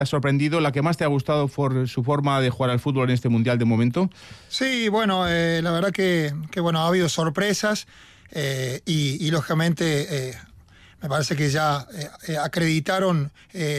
ha sorprendido, la que más te ha gustado por su forma de jugar al fútbol en este Mundial de momento? Sí, bueno, la verdad que bueno, ha habido sorpresas y lógicamente me parece que ya acreditaron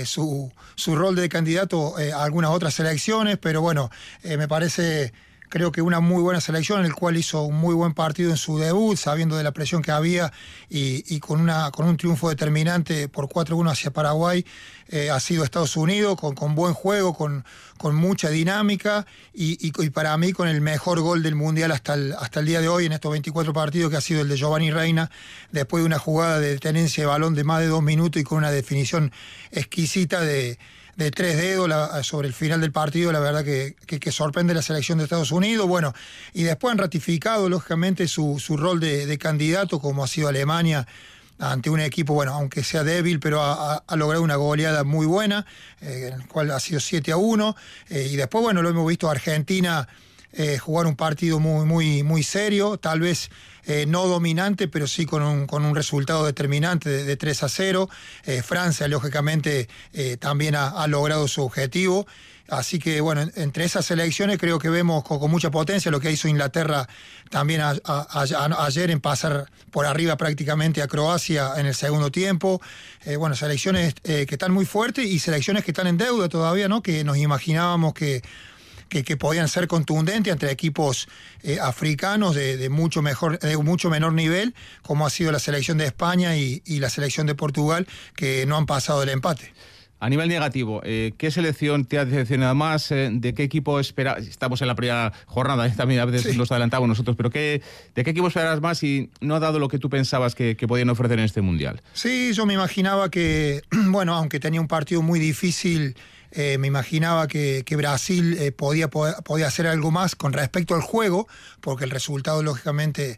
su rol de candidato a algunas otras selecciones, pero bueno, me parece... Creo que una muy buena selección, en el cual hizo un muy buen partido en su debut, sabiendo de la presión que había y con un triunfo determinante por 4-1 hacia Paraguay, ha sido Estados Unidos, con buen juego, con mucha dinámica y para mí con el mejor gol del Mundial hasta el día de hoy en estos 24 partidos, que ha sido el de Giovanni Reina, después de una jugada de tenencia de balón de más de 2 minutos y con una definición exquisita de 3 dedos sobre el final del partido. La verdad que sorprende la selección de Estados Unidos. Bueno, y después han ratificado lógicamente su rol de candidato, como ha sido Alemania, ante un equipo, bueno, aunque sea débil, pero ha logrado una goleada muy buena, en el cual ha sido 7-1, y después, bueno, lo hemos visto a Argentina jugar un partido muy serio, tal vez no dominante, pero sí con un resultado determinante de 3-0. Francia, lógicamente, también ha logrado su objetivo. Así que, bueno, entre esas selecciones creo que vemos con mucha potencia lo que hizo Inglaterra también ayer, en pasar por arriba prácticamente a Croacia en el segundo tiempo. Bueno, selecciones que están muy fuertes y selecciones que están en deuda todavía, ¿no? Que nos imaginábamos que podían ser contundentes entre equipos africanos de mucho menor nivel, como ha sido la selección de España y la selección de Portugal, que no han pasado el empate. A nivel negativo, ¿qué selección te ha decepcionado más? ¿De qué equipo esperas? Estamos en la primera jornada, también a veces nos adelantamos nosotros, pero ¿de qué equipo esperas más y no ha dado lo que tú pensabas que podían ofrecer en este Mundial? Sí, yo me imaginaba que, bueno, aunque tenía un partido muy difícil, me imaginaba que Brasil podía hacer algo más con respecto al juego, porque el resultado, lógicamente,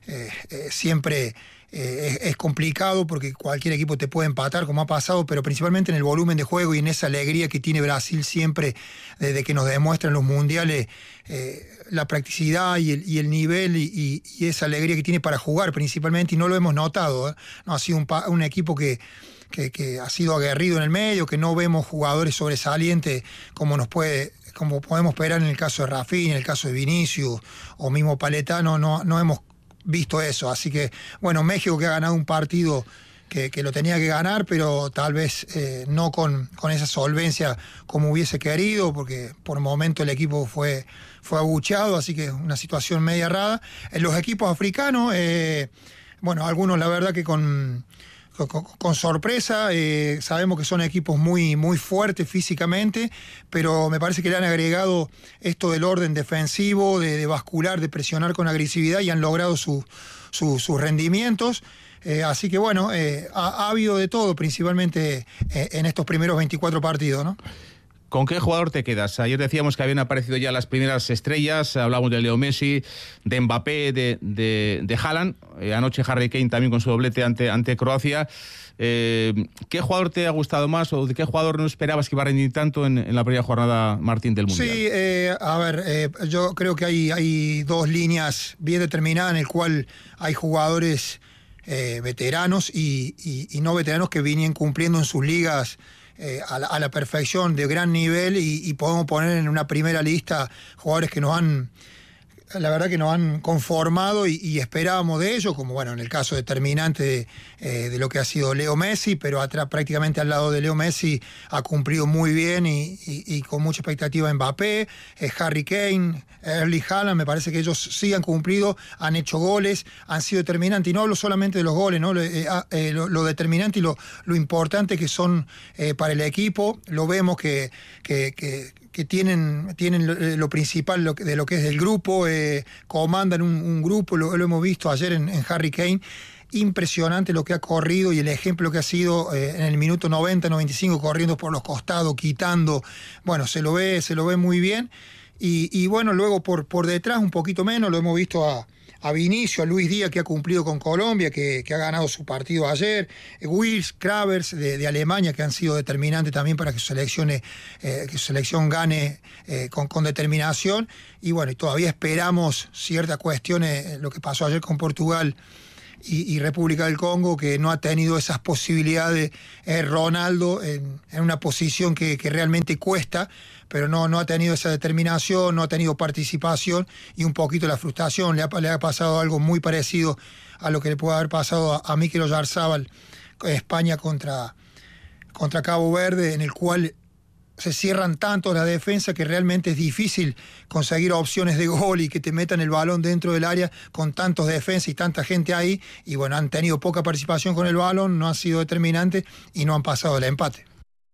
siempre es complicado, porque cualquier equipo te puede empatar, como ha pasado, pero principalmente en el volumen de juego y en esa alegría que tiene Brasil siempre, desde que nos demuestra en los mundiales la practicidad y el nivel y esa alegría que tiene para jugar principalmente, y no lo hemos notado, ¿eh? No ha sido un equipo que ha sido aguerrido en el medio, que no vemos jugadores sobresalientes como podemos esperar en el caso de Rafinha, en el caso de Vinicius o mismo Paletano. No hemos visto eso. Así que, bueno, México, que ha ganado un partido que lo tenía que ganar, pero tal vez no con esa solvencia como hubiese querido, porque por momento el equipo fue abucheado, así que una situación media rara. En los equipos africanos, bueno, algunos la verdad que con sorpresa, sabemos que son equipos muy fuertes físicamente, pero me parece que le han agregado esto del orden defensivo, de bascular, de presionar con agresividad, y han logrado sus rendimientos. Así que bueno, ha habido de todo, principalmente en estos primeros 24 partidos, ¿no? ¿Con qué jugador te quedas? Ayer decíamos que habían aparecido ya las primeras estrellas, hablamos de Leo Messi, de Mbappé, de Haaland, anoche Harry Kane también con su doblete ante Croacia. ¿Qué jugador te ha gustado más o de qué jugador no esperabas que iba a rendir tanto en la primera jornada, Martín, del Mundial? Sí, a ver, yo creo que hay dos líneas bien determinadas, en el cual hay jugadores veteranos y no veteranos que vienen cumpliendo en sus ligas a la perfección, de gran nivel, y podemos poner en una primera lista jugadores que la verdad que nos han conformado y esperábamos de ellos, como bueno, en el caso determinante de lo que ha sido Leo Messi, pero atrás, prácticamente al lado de Leo Messi, ha cumplido muy bien y con mucha expectativa Mbappé, Harry Kane, Erling Haaland. Me parece que ellos sí han cumplido, han hecho goles, han sido determinantes, y no hablo solamente de los goles, ¿no? Lo determinante y lo importante que son para el equipo. Lo vemos que tienen lo principal de lo que es el grupo, comandan un grupo, lo hemos visto ayer en Harry Kane. Impresionante lo que ha corrido y el ejemplo que ha sido en el minuto 90, 95, corriendo por los costados, quitando. Bueno, se lo ve muy bien. Y bueno, luego por detrás un poquito menos lo hemos visto a Vinicius, a Luis Díaz, que ha cumplido con Colombia, que ha ganado su partido ayer, Wills, Kravers de Alemania, que han sido determinantes también para que su selección gane con determinación. Y bueno, y todavía esperamos ciertas cuestiones, lo que pasó ayer con Portugal, y República del Congo, que no ha tenido esas posibilidades. Ronaldo en una posición que realmente cuesta, pero no ha tenido esa determinación, no ha tenido participación, y un poquito la frustración. Le ha pasado algo muy parecido a lo que le puede haber pasado a Mikel Oyarzabal, España contra Cabo Verde, en el cual se cierran tanto la defensa que realmente es difícil conseguir opciones de gol y que te metan el balón dentro del área con tantos defensas y tanta gente ahí. Y bueno, han tenido poca participación con el balón, no ha sido determinante y no han pasado el empate.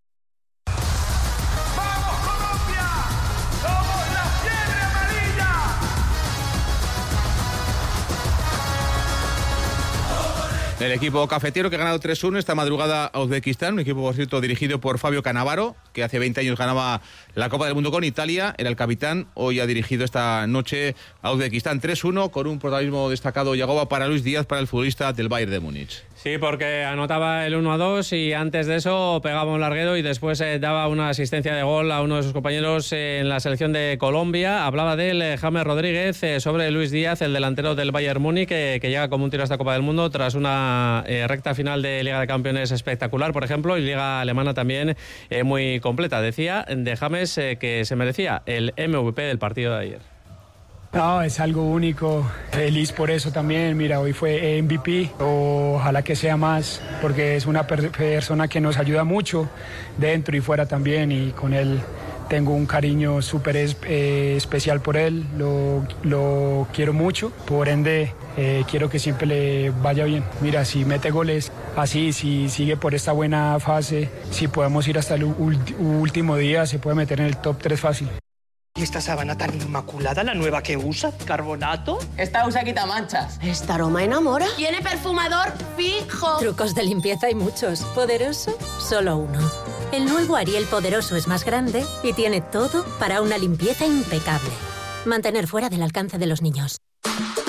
El equipo cafetero que ha ganado 3-1 esta madrugada a Uzbekistán, un equipo, por cierto, dirigido por Fabio Cannavaro, que hace 20 años ganaba la Copa del Mundo con Italia, era el capitán, hoy ha dirigido esta noche a Uzbekistán. 3-1 con un protagonismo destacado, Yagoba, para Luis Díaz, para el futbolista del Bayern de Múnich. Sí, porque anotaba el 1-2 y antes de eso pegaba un larguero y después daba una asistencia de gol a uno de sus compañeros en la selección de Colombia. Hablaba de él James Rodríguez sobre Luis Díaz, el delantero del Bayern Múnich, que llega como un tiro a esta Copa del Mundo tras una recta final de Liga de Campeones espectacular, por ejemplo, y Liga Alemana también muy completa. Decía de James que se merecía el MVP del partido de ayer. No, es algo único, feliz por eso también. Mira, hoy fue MVP, ojalá que sea más, porque es una persona que nos ayuda mucho dentro y fuera también, y con él tengo un cariño súper especial por él, lo quiero mucho, por ende quiero que siempre le vaya bien. Mira, si mete goles así, si sigue por esta buena fase, si podemos ir hasta el último día, se puede meter en el top 3 fácil. ¿Y esta sábana tan inmaculada, la nueva que usa? ¿Carbonato? Esta usa quitamanchas. Esta aroma enamora. Tiene perfumador fijo. Trucos de limpieza hay muchos. Poderoso, solo uno. El nuevo Ariel Poderoso es más grande y tiene todo para una limpieza impecable. Mantener fuera del alcance de los niños.